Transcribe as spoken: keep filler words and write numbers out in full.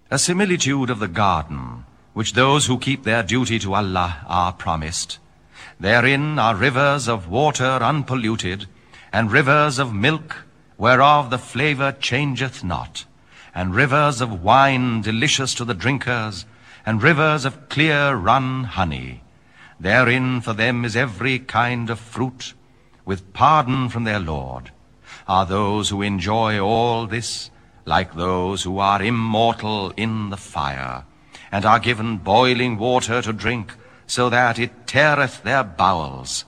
A similitude of the garden, which those who keep their duty to Allah are promised. Therein are rivers of water unpolluted, and rivers of milk, whereof the flavour changeth not, and rivers of wine delicious to the drinkers, and rivers of clear run honey. Therein for them is every kind of fruit, with pardon from their Lord. Are those who enjoy all this like those who are immortal in the fire, and are given boiling water to drink, so that it teareth their bowels,